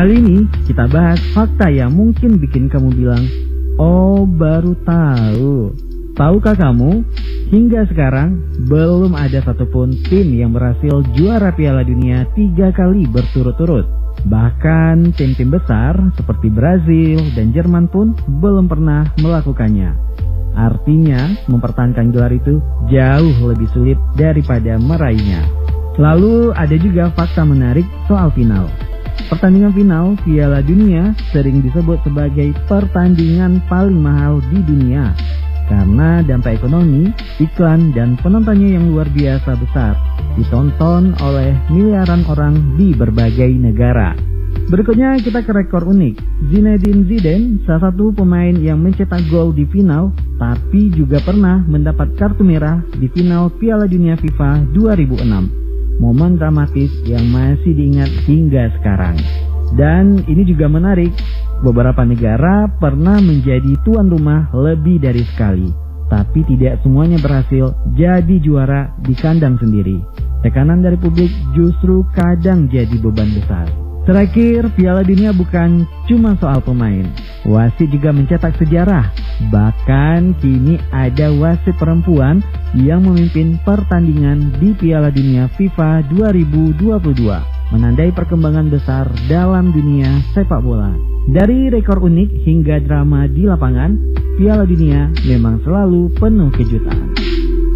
Kali ini kita bahas fakta yang mungkin bikin kamu bilang, "Oh, baru tahu." Tahukah kamu, hingga sekarang belum ada satupun tim yang berhasil juara Piala Dunia 3 kali berturut-turut. Bahkan tim-tim besar seperti Brazil dan Jerman pun belum pernah melakukannya. Artinya, mempertahankan gelar itu jauh lebih sulit daripada meraihnya. Lalu ada juga fakta menarik soal final. Pertandingan final Piala Dunia sering disebut sebagai pertandingan paling mahal di dunia karena dampak ekonomi, iklan, dan penontonnya yang luar biasa besar, ditonton oleh miliaran orang di berbagai negara. Berikutnya kita ke rekor unik. Zinedine Zidane, salah satu pemain yang mencetak gol di final, tapi juga pernah mendapat kartu merah di final Piala Dunia FIFA 2006. Momen dramatis yang masih diingat hingga sekarang. Dan ini juga menarik, beberapa negara pernah menjadi tuan rumah lebih dari sekali, tapi tidak semuanya berhasil jadi juara di kandang sendiri. Tekanan dari publik justru kadang jadi beban besar. Terakhir, Piala Dunia bukan cuma soal pemain. Wasit juga mencetak sejarah. Bahkan kini ada wasit perempuan yang memimpin pertandingan di Piala Dunia FIFA 2022. Menandai perkembangan besar dalam dunia sepak bola. Dari rekor unik hingga drama di lapangan, Piala Dunia memang selalu penuh kejutan.